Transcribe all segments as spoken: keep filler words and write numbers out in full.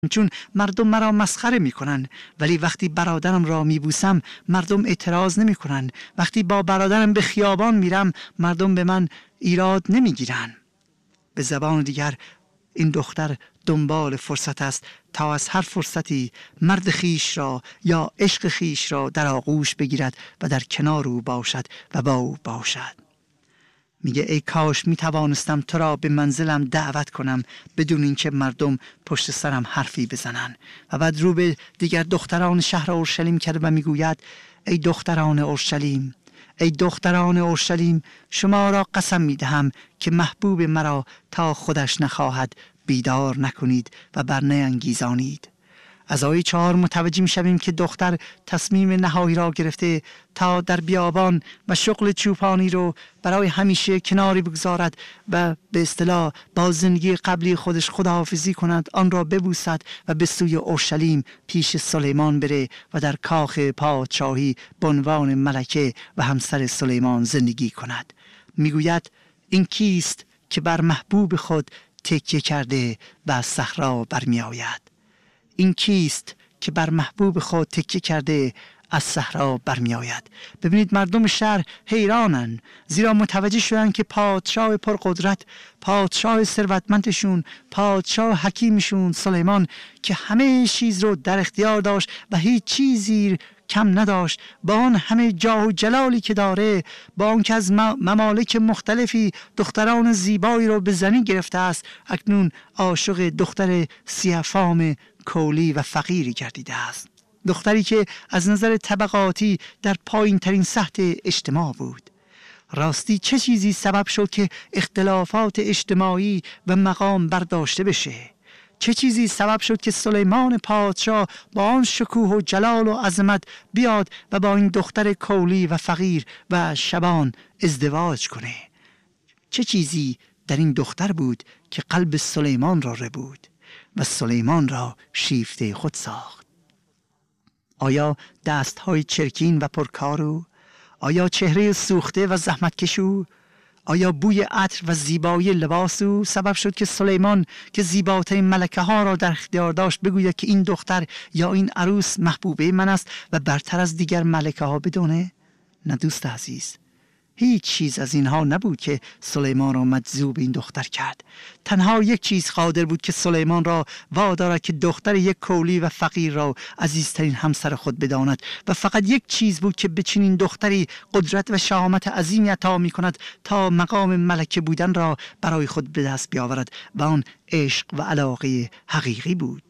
چون مردم مرا مسخره میکنن، ولی وقتی برادرم را میبوسم مردم اعتراض نمیکنن. وقتی با برادرم به خیابان میرم مردم به من ایراد نمیگیرن. به زبان دیگر این دختر دنبال فرصت است تا از هر فرصتی مرد خیش را یا عشق خیش را در آغوش بگیرد و در کنار او باشد و با او باشد. میگه ای کاش میتوانستم تو را به منزلم دعوت کنم بدون اینکه مردم پشت سرم حرفی بزنن. و بعد رو به دیگر دختران شهر اورشلیم کرده و میگوید ای دختران اورشلیم، ای دختران اورشلیم، شما را قسم میدهم که محبوب مرا تا خودش نخواهد بیدار نکنید و بر نینگیزانید. از آیه چهار متوجه میشویم که دختر تصمیم نهایی را گرفته تا در بیابان و شغل چوپانی رو برای همیشه کناری بگذارد و به اصطلاح با زندگی قبلی خودش خداحافظی کند، آن را ببوسد و به سوی اورشلیم پیش سلیمان بره و در کاخ پادشاهی به عنوان ملکه و همسر سلیمان زندگی کند. میگوید این کیست که بر محبوب خود تکیه کرده و از صحرا برمی آید؟ این کیست که بر محبوب خود تکیه کرده از صحرا برمی آید؟ ببینید مردم شهر حیرانن، زیرا متوجه شدن که پادشاه پرقدرت، پادشاه ثروتمندشون، پادشاه حکیمشون سلیمان که همه چیز رو در اختیار داشت و هیچ چیزی کم نداشت، با آن همه جاه و جلالی که داره، با آن که از ممالک مختلفی دختران زیبایی رو به زنی گرفته است، اکنون عاشق دختر سیه‌فام کولی و فقیری گردیده است. دختری که از نظر طبقاتی در پایین ترین سطح اجتماع بود. راستی چه چیزی سبب شد که اختلافات اجتماعی و مقام برداشته بشه؟ چه چیزی سبب شد که سلیمان پادشاه با آن شکوه و جلال و عظمت بیاد و با این دختر کولی و فقیر و شبان ازدواج کنه؟ چه چیزی در این دختر بود که قلب سلیمان را ربود و سلیمان را شیفته خود ساخت؟ آیا دستهای چرکین و پرکارو؟ آیا چهره سوخته و زحمتکشو؟ آیا بوی عطر و زیبایی لباس او سبب شد که سلیمان که زیباترین ملکه ها را در اختیار داشت بگوید که این دختر یا این عروس محبوبه من است و برتر از دیگر ملکه ها بدونه؟ نه دوست عزیز، هیچ چیز از اینها نبود که سلیمان را مجذوب این دختر کرد. تنها یک چیز قادر بود که سلیمان را وادارد که دختر یک کولی و فقیر را عزیزترین همسر خود بداند، و فقط یک چیز بود که به چنین دختری قدرت و شهامت عظیمی عطا می کند تا مقام ملکه بودن را برای خود به دست بیاورد، و آن عشق و علاقه حقیقی بود.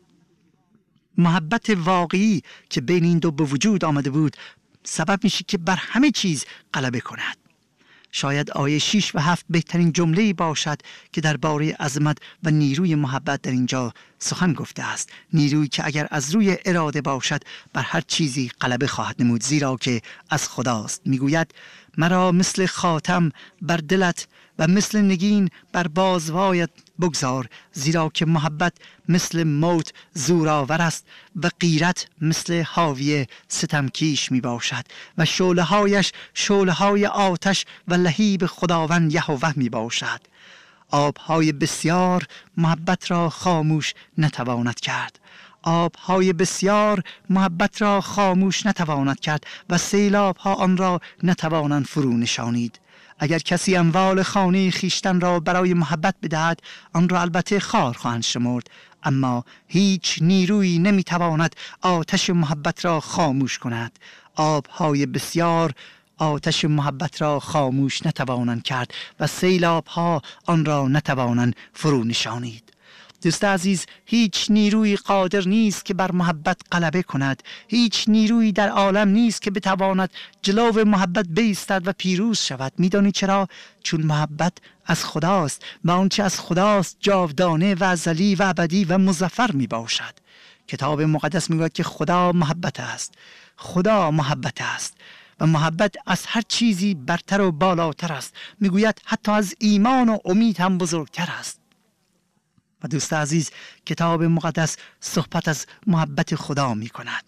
محبت واقعی که بین این دو به وجود آمده بود سبب میشه که بر همه چیز غلبه کند. شاید آیه شش و هفت بهترین جمله‌ای باشد که درباره عظمت و نیروی محبت در اینجا سخن گفته است. نیرویی که اگر از روی اراده باشد بر هر چیزی غلبه خواهد نمود، زیرا که از خداست. میگوید مرا مثل خاتم بر دلت و مثل نگین بر بازوایت بگذار، زیرا که محبت مثل موت زورآور است و غیرت مثل حاوی ستمکیش می باشد و شعله هایش شعله های آتش و لهیب خداوند یهوه می باشد. آبهای بسیار محبت را خاموش نتواند کرد، آبهای بسیار محبت را خاموش نتواند کرد و سیلاب ها آن را نتوانند فرو نشانید. اگر کسی اموال خانه خیشتن را برای محبت بدهد آن را البته خار خواهند شمرد، اما هیچ نیرویی نمیتواند آتش محبت را خاموش کند. آبهای بسیار آتش محبت را خاموش نتوانند کرد و سیلاب ها آن را نتوانند فرو نشانید. دوست عزیز، هیچ نیروی قادر نیست که بر محبت غلبه کند. هیچ نیرویی در عالم نیست که بتواند جلو محبت بایستد و پیروز شود. میدانی چرا؟ چون محبت از خداست و آنچه از خداست جاودانه و ازلی و ابدی و مظفر می باشد. کتاب مقدس میگوید که خدا محبت است. خدا محبت است و محبت از هر چیزی برتر و بالاتر است. میگوید حتی از ایمان و امید هم بزرگتر است. و دوست عزیز، کتاب مقدس صحبت از محبت خدا می کند.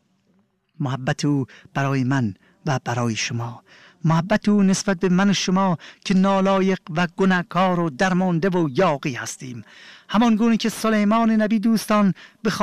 محبت او برای من و برای شما، محبت او نسبت به من و شما که نالایق و گناهکار و درمانده و یاغی هستیم. همان گونه که سلیمان نبی دوستان به